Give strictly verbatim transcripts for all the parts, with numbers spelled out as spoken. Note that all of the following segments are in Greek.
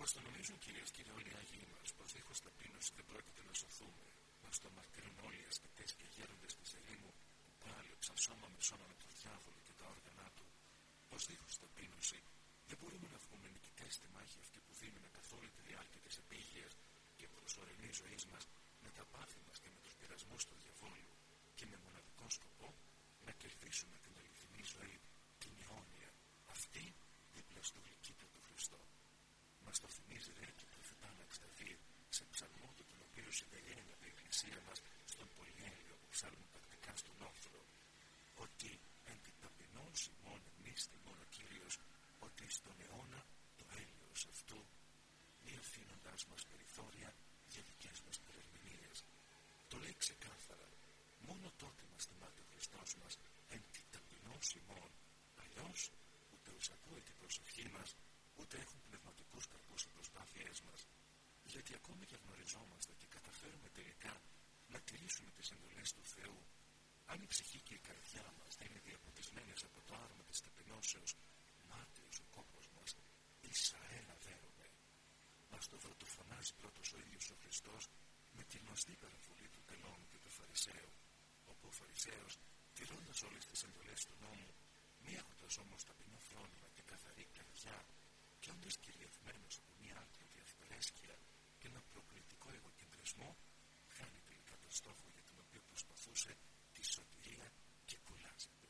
Μας το νομίζουν κυρίως και όλοι οι Άγιοι μας, πως δίχως ταπείνωση δεν πρόκειται να σωθούμε. Μας το μαρτυρούν όλοι οι ασκητές και γέροντες της ερήμου, που πάλεψαν σώμα με σώμα με τον διάβολο και τα όργανα του, πως δίχως ταπείνωση δεν μπορούμε να βγούμε νικητές στη μάχη αυτή που δίνουμε καθ' όλη τη διάρκεια της επίγειας και προσωρινής ζωής μας, με τα πάθη μας και με τους πειρασμούς του διαβόλου, και με μοναδικό σκοπό να κερδίσουμε την αληθινή ζωή, την αιώνια, αυτή δίπλα στο γλυκύτατο Χριστό. Μας το θυμίζει δε και προφητά Αναξταφύρ σε ψαλμό του, τον οποίο συμπεριέλαβε η Εκκλησία μας στον Πολυέλιο που ψάλουμε τακτικά στον Όφθρο, ότι εν τη ταπεινώς ημών εμνίστη μόνο Κύριος, ότι στον αιώνα το έλεος αυτού, μη αφήνοντας μας περιθώρια για δικές μας παρερμηνίες. Το λέει ξεκάθαρα. Μόνο τότε μας θυμάται ο Χριστός μας εν τη ταπεινώς ημών. Αλλιώς ούτε ουσακούει την προσευχή μας, ούτε έχουν πνευματικούς καρπούς οι προσπάθειές μας. Γιατί ακόμη και γνωριζόμαστε και καταφέρουμε τελικά να τηρήσουμε τις εντολές του Θεού, αν η ψυχή και η καρδιά μας θα είναι διαποτισμένες από το άρωμα της ταπεινώσεως, μάταιος ο κόπος μας, εις αέρα δέρομαι. Μας το βροτοφωνάζει πρώτος ο ίδιος ο Χριστός με τη γνωστή παραβολή του τελώνου και του Φαρισαίου, όπου ο Φαρισαίος, τηρώντας όλες τις εντολές του νόμου, μη έχοντας όμως ταπεινό φρόνημα και καθαρή καρδιά, και όντας κυριευμένος από μια άκρητη αυταρέσκεια και ένα προκλητικό εγωκεντρισμό, χάνει τελικά τον στόχο για τον οποίο προσπαθούσε, τη σωτηρία, και κολλάζεται.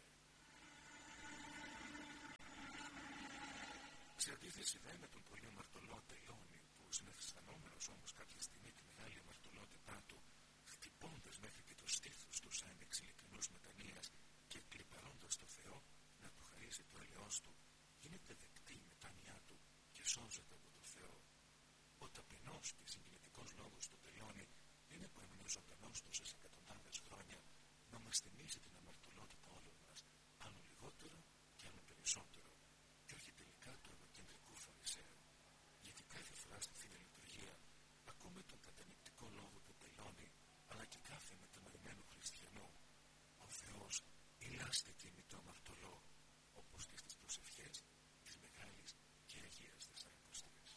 Σε αντίθεση δε με τον πολύ αμαρτωλό Τελώνη, που συναισθανόμενος όμως κάποια στιγμή τη μεγάλη αμαρτωλότητά του, χτυπώντας μέχρι και το στήθος του σαν εξηλικρινούς μετανοίας και κλιπαρώντας το Θεό να του χαρίσει το έλεος του, γίνεται δεκτή η μετάνοιά του και σώζεται από το Θεό. Ο ταπεινός και συγκινητικός λόγος του Τελώνη είναι που έμεινε ζωντανός τόσες εκατοντάδες χρόνια, να μας θυμίζει την αμαρτωλότητα όλων μας, άνω λιγότερο και άνω περισσότερο, και όχι τελικά του εγωκεντρικού Φαρισαίου. Γιατί κάθε φορά στη Θεία Λειτουργία ακούμε τον κατανυκτικό λόγο του Τελώνη, αλλά και κάθε μετανοημένο χριστιανό. Ο Θεός ηλάστε τίμη το αμαρτωλό, όπως και στις προσευχές της Μεγάλης και Αγίας Τεσσαρακοστής.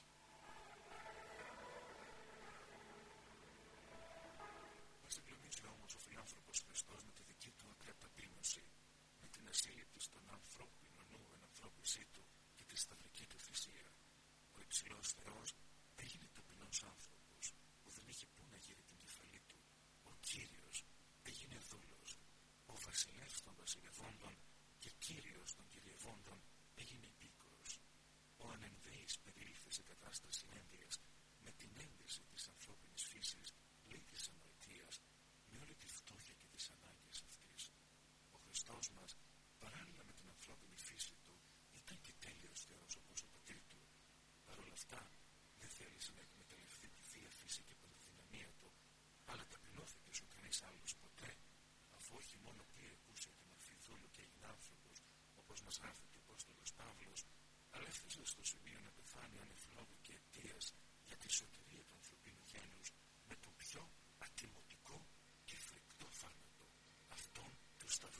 Μας συγκλονίζει όμως ο φιλάνθρωπος Χριστός με τη δική του ακραία ταπείνωση, με την ασύλληπτη στον ανθρώπινο νου ενανθρώπισή του και τη σταυρική του θυσία. Ο υψηλός Θεός έγινε ταπεινός άνθρωπος που δεν είχε πού να γύρει την κεφαλή του. Ο Κύριος έγινε δούλος. Ο βασιλεύς των βασιλευόντων και Κύριος των κυριευόντων έγινε επίκορος. Ο ανενδεής περιήλθε σε κατάσταση ένδυας με την ένδυση της ανθρώπινης φύσης, λέει της αμαρτίας, με όλη τη φτώχεια και τις ανάγκες αυτής. Ο Χριστός μας, παράλληλα με την ανθρώπινη φύση του, ήταν και τέλειος Θεός όπως ο πατήρ του. Παρ' όλα αυτά, δεν θέλησε να εκμεταλλευτεί τη θεία φύση και παντοδυναμία του, αλλά ταπεινώθηκε όσο κανείς άλλος ποτέ, αφού όχι μόνο πήρε κούσια τη μορφή δούλου και έγινε άνθρωπος, όπως μας γράφει και ο Απόστολος Παύλος, αλλά έφτασε στο σημείο να πεθάνει ανεφλόγου και αιτίας για τη σωτηρία του ανθρωπίνου γένους με τον πιο ατιμωτικό και φρικτό θάνατο, αυτόν του σταυρού.